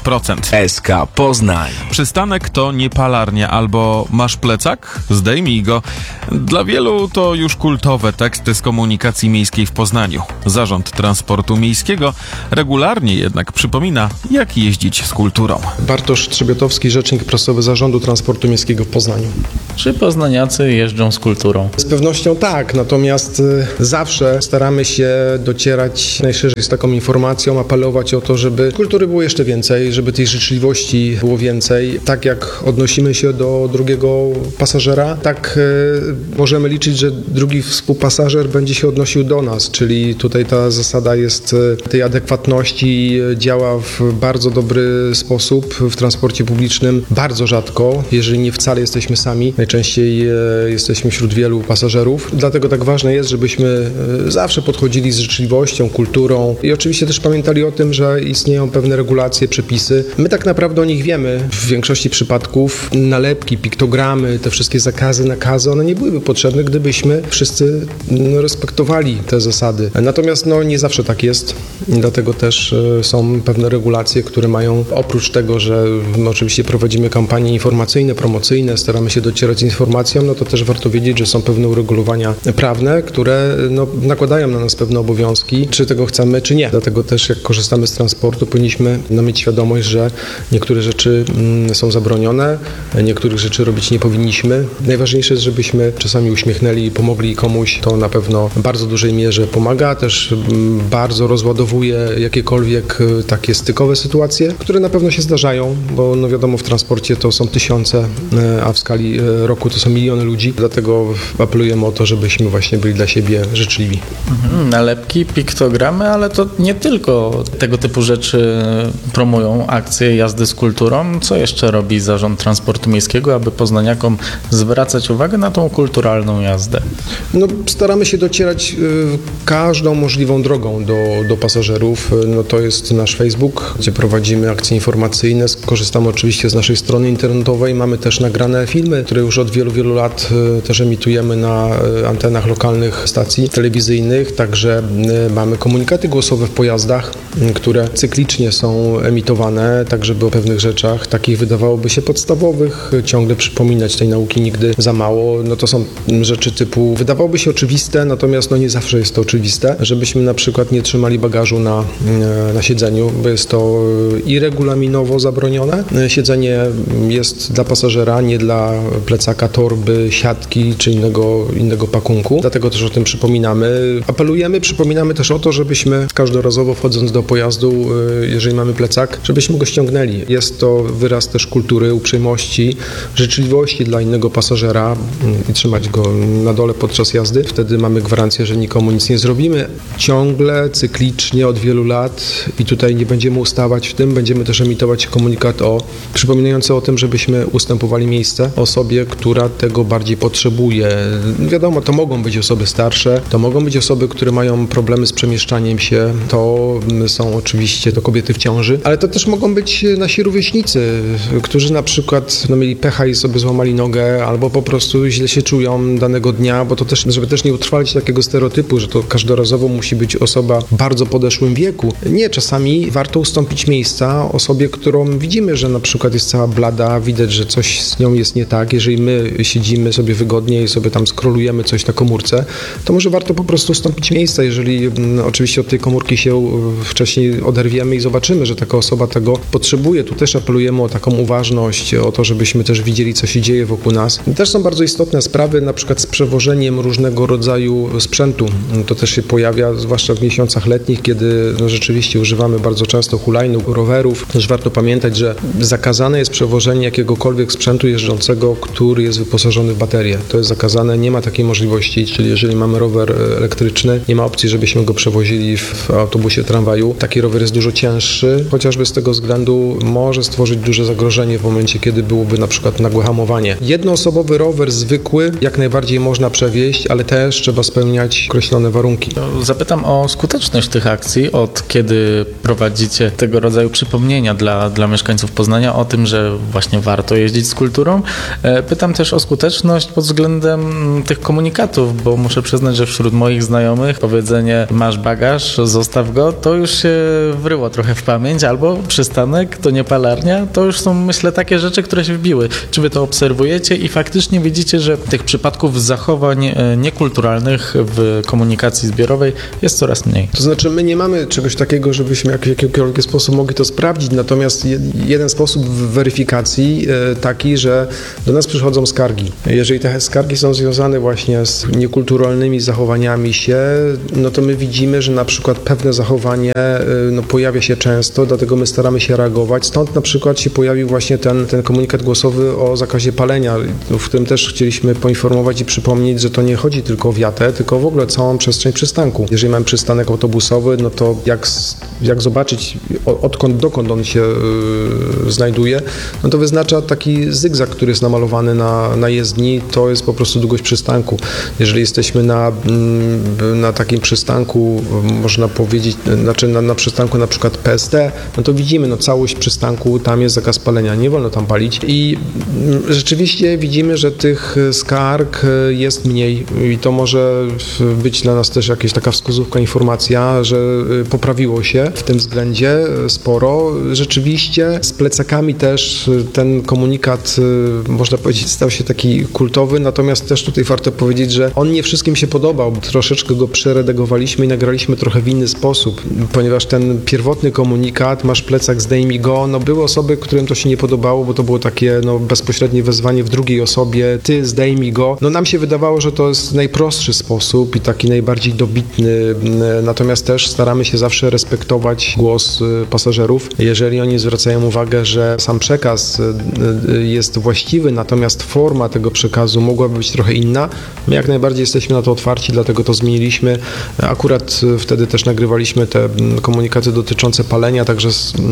10%. SK Poznań. Przystanek to nie palarnia albo masz plecak? Zdejmij go. Dla wielu to już kultowe teksty z komunikacji miejskiej w Poznaniu. Zarząd Transportu Miejskiego regularnie jednak przypomina, jak jeździć z kulturą. Bartosz Trzebiotowski, rzecznik prasowy Zarządu Transportu Miejskiego w Poznaniu. Czy poznaniacy jeżdżą z kulturą? Z pewnością tak, natomiast zawsze staramy się docierać najszerzej z taką informacją, apelować o to, żeby kultury było jeszcze więcej, żeby tej życzliwości było więcej. Tak jak odnosimy się do drugiego pasażera, tak możemy liczyć, że drugi współpasażer będzie się odnosił do nas, czyli tutaj ta zasada jest tej adekwatności, działa w bardzo dobry sposób w transporcie publicznym. Bardzo rzadko, jeżeli nie wcale jesteśmy sami, najczęściej jesteśmy wśród wielu pasażerów. Dlatego tak ważne jest, żebyśmy zawsze podchodzili z życzliwością, kulturą i oczywiście też pamiętali o tym, że istnieją pewne regulacje, przepisy. My tak naprawdę o nich wiemy. W większości przypadków nalepki, piktogramy, te wszystkie zakazy, nakazy, one nie byłyby potrzebne, gdybyśmy wszyscy respektowali te zasady. Natomiast nie zawsze tak jest. Dlatego też są pewne regulacje, które mają, oprócz tego, że my oczywiście prowadzimy kampanie informacyjne, promocyjne, staramy się docierać z informacją, to też warto wiedzieć, że są pewne uregulowania prawne, które nakładają na nas pewne obowiązki, czy tego chcemy, czy nie. Dlatego też jak korzystamy z transportu, powinniśmy mieć świadomość, że niektóre rzeczy są zabronione, niektórych rzeczy robić nie powinniśmy. Najważniejsze jest, żebyśmy czasami uśmiechnęli i pomogli komuś. To na pewno w bardzo dużej mierze pomaga, też bardzo rozładowuje jakiekolwiek takie stykowe sytuacje, które na pewno się zdarzają, bo wiadomo, w transporcie to są tysiące, a w skali roku to są miliony ludzi. Dlatego apelujemy o to, żebyśmy właśnie byli dla siebie życzliwi. Nalepki, piktogramy, ale to nie tylko tego typu rzeczy promują akcje jazdy z kulturą. Co jeszcze robi Zarząd Transportu Miejskiego, aby poznaniakom zwracać uwagę na tą kulturalną jazdę? Staramy się docierać każdą możliwą drogą do pasażerów. To jest nasz Facebook, gdzie prowadzimy akcje informacyjne. Korzystamy oczywiście z naszej strony internetowej. Mamy też nagrane filmy, które już od wielu, wielu lat też emitujemy na antenach lokalnych stacji telewizyjnych. Także mamy komunikaty głosowe w pojazdach, które cyklicznie są emitowane, tak żeby o pewnych rzeczach, takich wydawałoby się podstawowych, ciągle przypominać tej nauki nigdy za mało. To są rzeczy typu, wydawałoby się oczywiste, natomiast nie zawsze jest to oczywiste, żebyśmy na przykład nie trzymali bagażu na siedzeniu, bo jest to i regulaminowo zabronione. Siedzenie jest dla pasażera, nie dla plecaka, torby, siatki czy innego pakunku. Dlatego też o tym przypominamy. Apelujemy, przypominamy też o to, żebyśmy każdorazowo wchodząc do pojazdu, jeżeli mamy plecak, żebyśmy go ściągnęli. Jest to wyraz też kultury, uprzejmości, życzliwości dla innego pasażera i trzymać go na dole podczas jazdy. Wtedy mamy gwarancję, że nikomu nic nie zrobimy. Ciągle, cyklicznie od wielu lat i tutaj nie będziemy ustawać w tym, będziemy też emitować komunikat przypominający o tym, żebyśmy ustępowali miejsce osobie, która tego bardziej potrzebuje. Wiadomo, to mogą być osoby starsze, to mogą być osoby, które mają problemy z przemieszczaniem się, to są oczywiście kobiety w ciąży, ale to też mogą być nasi rówieśnicy, którzy na przykład mieli pecha i sobie złamali nogę, albo po prostu źle się czują danego dnia, bo to też, żeby też nie utrwalić takiego stereotypu, że to każdorazowo musi być osoba w bardzo podeszłym wieku. Nie, czasami warto ustąpić miejsca osobie, którą widzimy, że na przykład jest cała blada, widać, że coś z nią jest nie tak. Jeżeli my siedzimy sobie wygodnie i sobie tam skrolujemy coś na komórce, to może warto po prostu ustąpić miejsca, jeżeli oczywiście od tej komórki się wcześniej oderwiemy i zobaczymy, że taka osoba tego potrzebuje. Tu też apelujemy o taką uważność, o to, żebyśmy też widzieli, co się dzieje wokół nas. Też są bardzo istotne sprawy, na przykład z przewożeniem różnego rodzaju sprzętu. To też się pojawia, zwłaszcza w miesiącach letnich, kiedy rzeczywiście używamy bardzo często hulajnóg, rowerów. Też warto pamiętać, że zakazane jest przewożenie jakiegokolwiek sprzętu jeżdżącego, który jest wyposażony w baterię. To jest zakazane, nie ma takiej możliwości, czyli jeżeli mamy rower elektryczny, nie ma opcji, żebyśmy go przewozili w autobusie, tramwaju. Taki rower jest dużo cięższy, chociażby z tego względu może stworzyć duże zagrożenie w momencie, kiedy byłoby na przykład nagłe hamowanie. Jednoosobowy rower zwykły jak najbardziej można przewieźć, ale też trzeba spełniać określone warunki. Zapytam o skuteczność tych akcji, od kiedy prowadzicie tego rodzaju przypomnienia dla mieszkańców Poznania o tym, że właśnie warto jeździć z kulturą. Pytam też o skuteczność pod względem tych komunikatów, bo muszę przyznać, że wśród moich znajomych powiedzenie masz bagaż, zostaw go, to już się wryło trochę w pamięć, albo przystanek, to nie palarnia, to już są, myślę, takie rzeczy, które się wbiły. Czy wy to obserwujecie i faktycznie widzicie, że tych przypadków zachowań niekulturalnych w komunikacji zbiorowej jest coraz mniej? To znaczy, my nie mamy czegoś takiego, żebyśmy w jakikolwiek sposób mogli to sprawdzić, natomiast jeden sposób weryfikacji taki, że do nas przychodzą skargi. Jeżeli te skargi są związane właśnie z niekulturalnymi zachowaniami się, no to my widzimy, że na przykład pewne zachowanie pojawia się często, dlatego my staramy się reagować. Stąd na przykład się pojawił właśnie ten komunikat głosowy o zakazie palenia, w którym też chcieliśmy poinformować i przypomnieć, że to nie chodzi tylko o wiatę, tylko w ogóle całą przestrzeń przystanku. Jeżeli mamy przystanek autobusowy, no to jak zobaczyć dokąd on się znajduje, no to wyznacza taki zygzak, który jest namalowany na jezdni, to jest po prostu długość przystanku. Jeżeli jesteśmy na takim przystanku, można powiedzieć, znaczy na przystanku na przykład PSD, no to widzimy, całość przystanku, tam jest zakaz palenia, nie wolno tam palić i rzeczywiście widzimy, że tych skarg jest mniej i to może być dla nas też jakaś taka wskazówka, informacja, że poprawiło się w tym względzie sporo. Rzeczywiście z plecakami też ten komunikat, można powiedzieć, stał się taki kultowy, natomiast też tutaj warto powiedzieć, że on nie wszystkim się podobał. Troszeczkę go przeredagowaliśmy i nagraliśmy trochę w inny sposób, ponieważ ten pierwotny komunikat, masz plecak, zdejmij go, były osoby, którym to się nie podobało, bo to było takie bezpośrednie wezwanie w drugiej osobie, ty zdejmij go. Nam się wydawało, że to jest najprostszy sposób i taki najbardziej dobitny, natomiast też staramy się zawsze respektować głos pasażerów. Jeżeli oni zwracają uwagę, że sam przekaz jest właściwy, natomiast forma tego przekazu mogłaby być trochę inna, my jak najbardziej jesteśmy na to otwarci, dlatego to zmieniliśmy. Akurat wtedy też nagrywaliśmy te komunikaty dotyczące palenia, także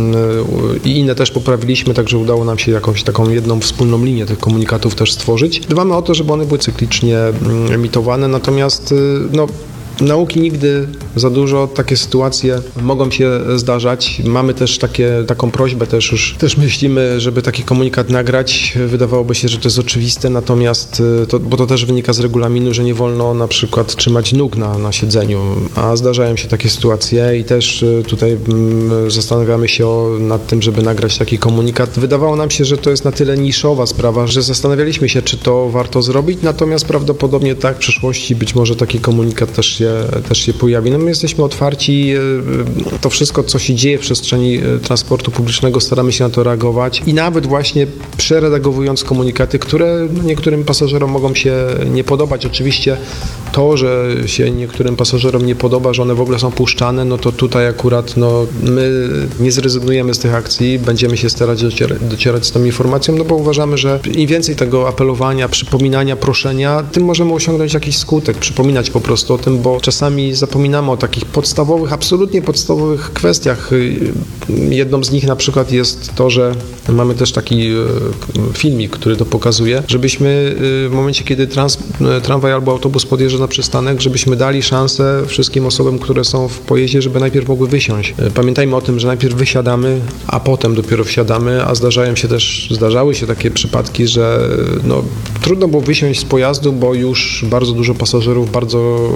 i inne też poprawiliśmy, także udało nam się jakąś taką jedną wspólną linię tych komunikatów też stworzyć. Dbamy o to, żeby one były cyklicznie emitowane, natomiast nauki nigdy za dużo, takie sytuacje mogą się zdarzać. Mamy też taką prośbę, też myślimy, żeby taki komunikat nagrać. Wydawałoby się, że to jest oczywiste, natomiast bo to też wynika z regulaminu, że nie wolno na przykład trzymać nóg na siedzeniu, a zdarzają się takie sytuacje i też tutaj zastanawiamy się nad tym, żeby nagrać taki komunikat. Wydawało nam się, że to jest na tyle niszowa sprawa, że zastanawialiśmy się, czy to warto zrobić, natomiast prawdopodobnie tak w przyszłości być może taki komunikat też się pojawi. My jesteśmy otwarci, to wszystko, co się dzieje w przestrzeni transportu publicznego, staramy się na to reagować i nawet właśnie przeredagowując komunikaty, które niektórym pasażerom mogą się nie podobać. Oczywiście to, że się niektórym pasażerom nie podoba, że one w ogóle są puszczane, no to tutaj akurat my nie zrezygnujemy z tych akcji, będziemy się starać docierać z tą informacją, bo uważamy, że im więcej tego apelowania, przypominania, proszenia, tym możemy osiągnąć jakiś skutek, przypominać po prostu o tym, bo czasami zapominamy o takich podstawowych, absolutnie podstawowych kwestiach. Jedną z nich na przykład jest to, że mamy też taki filmik, który to pokazuje, żebyśmy w momencie, kiedy tramwaj albo autobus podjeżdża na przystanek, żebyśmy dali szansę wszystkim osobom, które są w pojeździe, żeby najpierw mogły wysiąść. Pamiętajmy o tym, że najpierw wysiadamy, a potem dopiero wsiadamy, a zdarzały się takie przypadki, że trudno było wysiąść z pojazdu, bo już bardzo dużo pasażerów bardzo mocno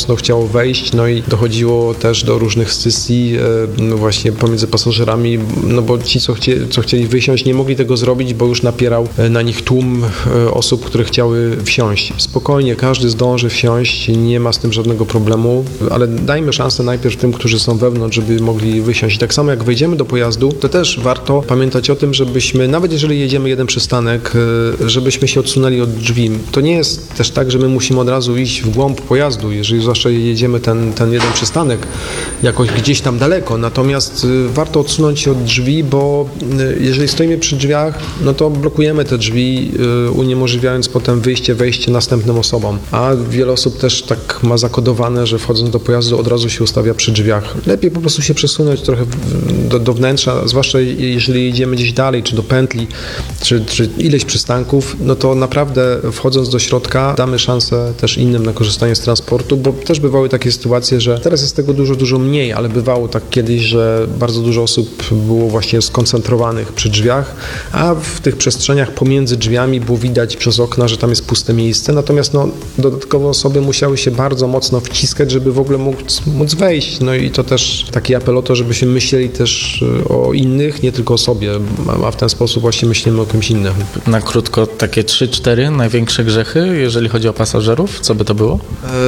mocno chciało wejść, no i dochodziło też do różnych scysji właśnie pomiędzy pasażerami, no bo ci, co chcieli wysiąść, nie mogli tego zrobić, bo już napierał na nich tłum osób, które chciały wsiąść. Spokojnie, każdy zdąży wsiąść, nie ma z tym żadnego problemu, ale dajmy szansę najpierw tym, którzy są wewnątrz, żeby mogli wysiąść. I tak samo jak wejdziemy do pojazdu, to też warto pamiętać o tym, żebyśmy, nawet jeżeli jedziemy jeden przystanek, żebyśmy się odsunęli od drzwi. To nie jest też tak, że my musimy od razu iść w głąb pojazdu, jeżeli zwłaszcza jedziemy ten jeden przystanek jakoś gdzieś tam daleko. Natomiast warto odsunąć się od drzwi, bo jeżeli stoimy przy drzwiach, no to blokujemy te drzwi, uniemożliwiając potem wyjście, wejście następnym osobom. A wiele osób też tak ma zakodowane, że wchodząc do pojazdu od razu się ustawia przy drzwiach. Lepiej po prostu się przesunąć trochę do wnętrza, zwłaszcza jeżeli jedziemy gdzieś dalej, czy do pętli, czy ileś przystanków, no to naprawdę wchodząc do środka damy szansę też innym na korzystanie z transportu, bo też bywały takie sytuacje, że teraz jest tego dużo mniej, ale bywało tak kiedyś, że bardzo dużo osób było właśnie skoncentrowanych przy drzwiach, a w tych przestrzeniach pomiędzy drzwiami było widać przez okna, że tam jest puste miejsce, natomiast dodatkowo osoby musiały się bardzo mocno wciskać, żeby w ogóle móc wejść. No i to też taki apel o to, żebyśmy myśleli też o innych, nie tylko o sobie, a w ten sposób właśnie myślimy o kimś innym. Na krótko takie 3-4 największe grzechy, jeżeli chodzi o pasażerów, co by to było?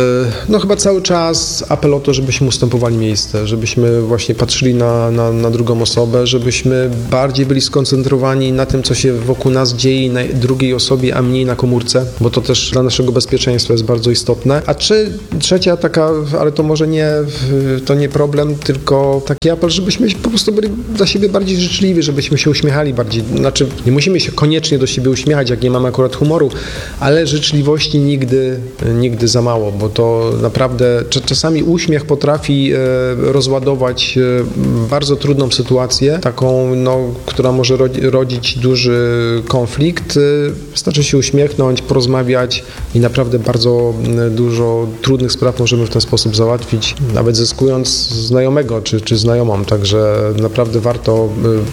No chyba cały czas apel o to, żebyśmy ustępowali miejsce, żebyśmy właśnie patrzyli na drugą osobę, żebyśmy bardziej byli skoncentrowani na tym, co się wokół nas dzieje, na drugiej osobie, a mniej na komórce, bo to też dla naszego bezpieczeństwa jest bardzo istotne. A trzecia taka, ale to może to nie problem, tylko taki apel, żebyśmy po prostu byli dla siebie bardziej życzliwi, żebyśmy się uśmiechali bardziej. Znaczy, nie musimy się koniecznie do siebie uśmiechać, jak nie mamy akurat humoru, ale życzliwości nigdy za mało, bo to naprawdę czasami uśmiech potrafi rozładować bardzo trudną sytuację, taką, która może rodzić duży konflikt. Wystarczy się uśmiechnąć, porozmawiać i naprawdę bardzo dużo trudnych spraw możemy w ten sposób załatwić, nawet zyskując znajomego czy znajomą. Także naprawdę warto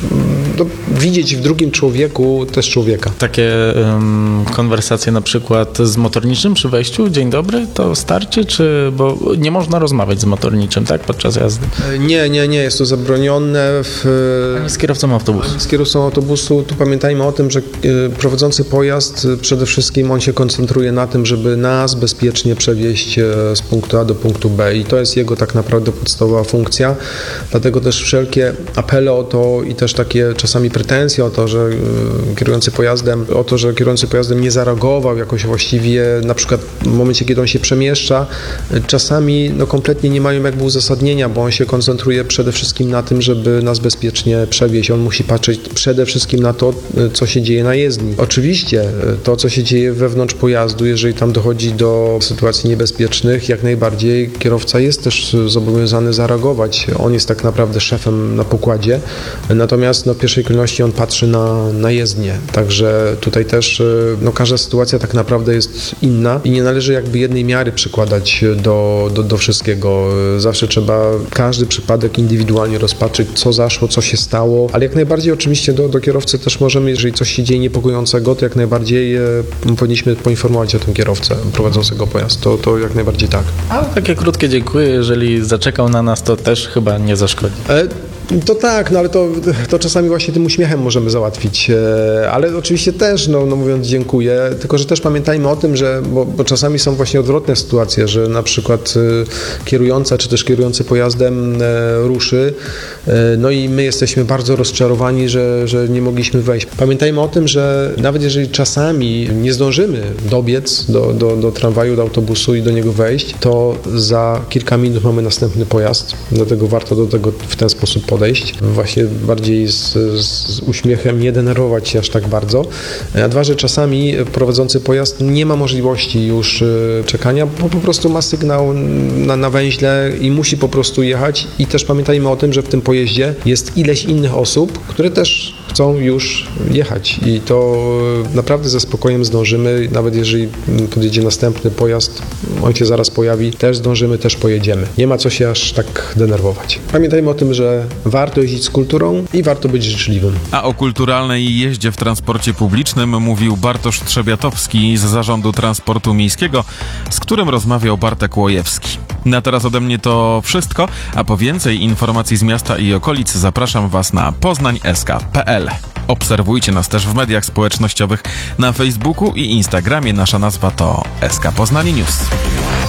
widzieć w drugim człowieku też człowieka. Takie konwersacje na przykład z motorniczym przy wejściu, dzień dobry, to starczy, bo nie można rozmawiać z motorniczym, tak, podczas jazdy? Nie, jest to zabronione. Ani z kierowcą autobusu. Ani z kierowcą autobusu. Tu pamiętajmy o tym, że prowadzący pojazd przede wszystkim on się koncentruje na tym, żeby nas bezpiecznie przewieźć z punktu A do punktu B i to jest jego tak naprawdę podstawowa funkcja. Dlatego też wszelkie apele o to i też takie czasami pretensje o to, że kierujący pojazdem nie zareagował jakoś właściwie, na przykład w momencie, kiedy on się przemieszcza, czasami kompletnie nie mają jakby uzasadnienia, bo on się koncentruje przede wszystkim na tym, żeby nas bezpiecznie przewieźć. On musi patrzeć przede wszystkim na to, co się dzieje na jezdni. Oczywiście to, co się dzieje wewnątrz pojazdu, jeżeli tam dochodzi do sytuacji niebezpiecznych, jak najbardziej kierowca jest też zobowiązany zareagować. On jest tak naprawdę szefem na pokładzie, natomiast w pierwszej kolejności on patrzy na jezdnię. Także tutaj też każda sytuacja tak naprawdę jest inna i nie należy jakby jednej miary przykładać do wszystkiego. Zawsze trzeba każdy przypadek indywidualnie rozpatrzyć, co zaszło, co się stało, ale jak najbardziej oczywiście do kierowcy też możemy, jeżeli coś się dzieje niepokojącego, to jak najbardziej powinniśmy poinformować o tym kierowcę prowadzącego pojazd. To jak najbardziej tak. Ale takie krótkie dziękuję, jeżeli zaczekał na nas, to też chyba nie zaszkodzi. To tak, ale to czasami właśnie tym uśmiechem możemy załatwić, ale oczywiście też, mówiąc dziękuję, tylko że też pamiętajmy o tym, że, bo czasami są właśnie odwrotne sytuacje, że na przykład kierująca czy też kierujący pojazdem ruszy, i my jesteśmy bardzo rozczarowani, że nie mogliśmy wejść. Pamiętajmy o tym, że nawet jeżeli czasami nie zdążymy dobiec do tramwaju, do autobusu i do niego wejść, to za kilka minut mamy następny pojazd, dlatego warto do tego w ten sposób podejść, właśnie bardziej z uśmiechem, nie denerwować się aż tak bardzo. A dwa, że czasami prowadzący pojazd nie ma możliwości już czekania, bo po prostu ma sygnał na węźle i musi po prostu jechać i też pamiętajmy o tym, że w tym pojeździe jest ileś innych osób, które też chcą już jechać i to naprawdę ze spokojem zdążymy, nawet jeżeli podjedzie następny pojazd, on się zaraz pojawi, też zdążymy, też pojedziemy. Nie ma co się aż tak denerwować. Pamiętajmy o tym, że warto jeździć z kulturą i warto być życzliwym. A o kulturalnej jeździe w transporcie publicznym mówił Bartosz Trzebiatowski z Zarządu Transportu Miejskiego, z którym rozmawiał Bartek Łojewski. Na teraz ode mnie to wszystko, a po więcej informacji z miasta i okolic zapraszam Was na poznań.sk.pl. Obserwujcie nas też w mediach społecznościowych na Facebooku i Instagramie. Nasza nazwa to SK Poznań News.